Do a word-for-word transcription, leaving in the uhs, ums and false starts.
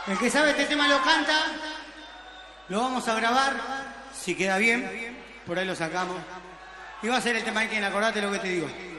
El que sabe este tema lo canta, lo vamos a grabar, si queda bien, por ahí lo sacamos. Y va a ser el tema de quien, acordate lo que te digo.